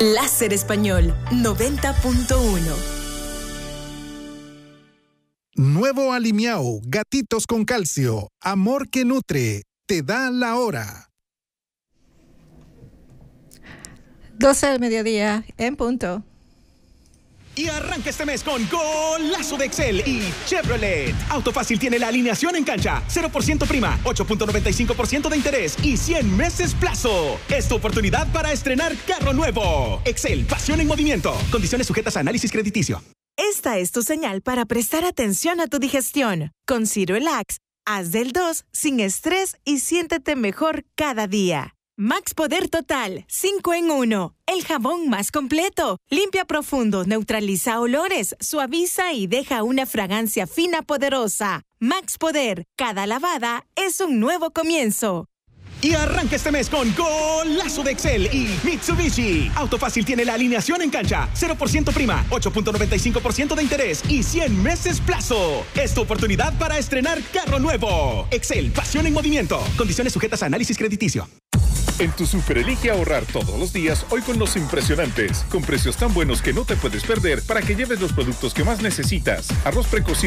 Láser Español 90.1. Nuevo Alimiao, gatitos con calcio, amor que nutre, te da la hora. 12 del mediodía, en punto. Y arranca este mes con golazo de Excel y Chevrolet. Auto Fácil tiene la alineación en cancha, 0% prima, 8.95% de interés y 100 meses plazo. Es tu oportunidad para estrenar carro nuevo. Excel, pasión en movimiento. Condiciones sujetas a análisis crediticio. Esta es tu señal para prestar atención a tu digestión. Con Ciro Relax, haz del 2 sin estrés y siéntete mejor cada día. Max Poder Total, 5 en 1. El jabón más completo. Limpia profundo, neutraliza olores, suaviza y deja una fragancia fina poderosa. Max Poder, cada lavada es un nuevo comienzo. Y arranca este mes con golazo de Excel y Mitsubishi. Auto Fácil tiene la alineación en cancha, 0% prima, 8.95% de interés y 100 meses plazo. Es tu oportunidad para estrenar carro nuevo. Excel, pasión en movimiento. Condiciones sujetas a análisis crediticio. En tu Super elige ahorrar todos los días, hoy con los impresionantes, con precios tan buenos que no te puedes perder para que lleves los productos que más necesitas. Arroz precocido